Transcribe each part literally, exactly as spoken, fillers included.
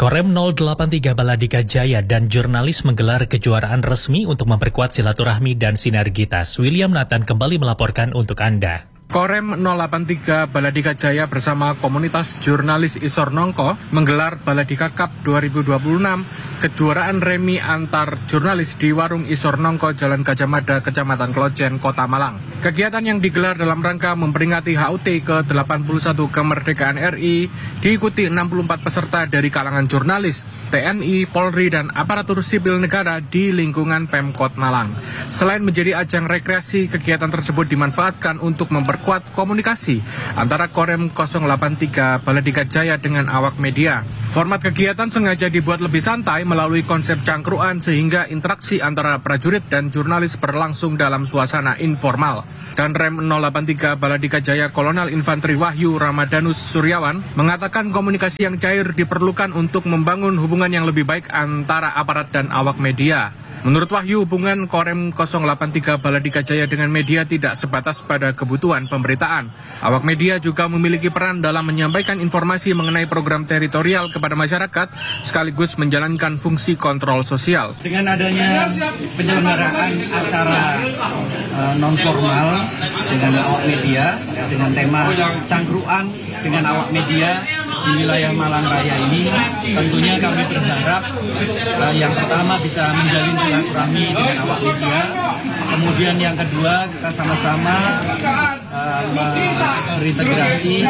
Korem nol delapan tiga Baladika Jaya dan jurnalis menggelar kejuaraan resmi untuk memperkuat silaturahmi dan sinergitas. William Nathan kembali melaporkan untuk Anda. Korem nol delapan tiga Baladika Jaya bersama komunitas jurnalis Isor Nongko menggelar Baladika Cup dua ribu dua puluh enam, kejuaraan remi antar jurnalis di Warung Isor Nongko, Jalan Gajah Mada, Kecamatan Klojen, Kota Malang. Kegiatan yang digelar dalam rangka memperingati H U T ke delapan puluh satu kemerdekaan R I diikuti enam puluh empat peserta dari kalangan jurnalis, T N I, Polri, dan aparatur sipil negara di lingkungan Pemkot Malang. Selain menjadi ajang rekreasi, kegiatan tersebut dimanfaatkan untuk memperkuat komunikasi antara Korem nol delapan tiga Baladika Jaya dengan awak media. Format kegiatan sengaja dibuat lebih santai melalui konsep cangkruan sehingga interaksi antara prajurit dan jurnalis berlangsung dalam suasana informal. Dan Rem nol delapan tiga Baladika Jaya Kolonel Infanteri Wahyu Ramadanus Suryawan mengatakan komunikasi yang cair diperlukan untuk membangun hubungan yang lebih baik antara aparat dan awak media. Menurut Wahyu, hubungan Korem nol delapan tiga Baladika Jaya dengan media tidak sebatas pada kebutuhan pemberitaan. Awak media juga memiliki peran dalam menyampaikan informasi mengenai program teritorial kepada masyarakat, sekaligus menjalankan fungsi kontrol sosial. Dengan adanya penyelenggaraan acara uh, non-formal dengan awak media, dengan tema cangkruan dengan awak media di wilayah Malang Raya ini, tentunya kami berharap uh, yang pertama bisa menjalin silaturahmi dengan awak media. Kemudian yang kedua, kita sama-sama uh, berintegrasi,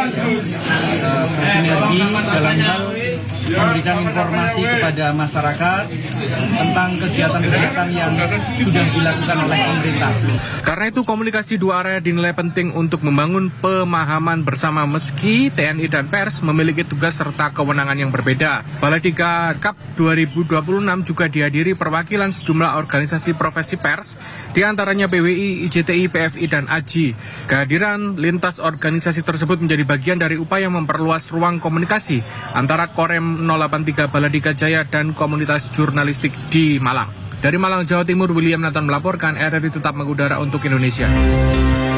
uh, bersinergi dalam hal memberikan informasi kepada masyarakat tentang kegiatan-kegiatan yang sudah dilakukan oleh pemerintah. Karena itu komunikasi dua arah dinilai penting untuk membangun pemahaman bersama meski T N I dan pers memiliki tugas serta kewenangan yang berbeda. Baladika Cup dua ribu dua puluh enam juga dihadiri perwakilan sejumlah organisasi profesi pers, diantaranya P W I, I J T I, P F I, dan A J I. Kehadiran lintas organisasi tersebut menjadi bagian dari upaya memperluas ruang komunikasi antara Korem nol delapan tiga Baladika Jaya dan komunitas jurnalistik di Malang. Dari Malang, Jawa Timur, William Nathan melaporkan, R R I tetap mengudara untuk Indonesia.